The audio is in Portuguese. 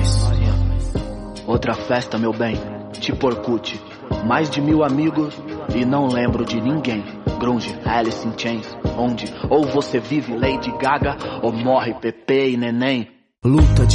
nós. Outra festa, meu bem, tipo Orkut. Mais de 1000 amigos e não lembro de ninguém. Grunge, Alice in Chains, onde ou você vive Lady Gaga ou morre Pepe e Neném. Luta de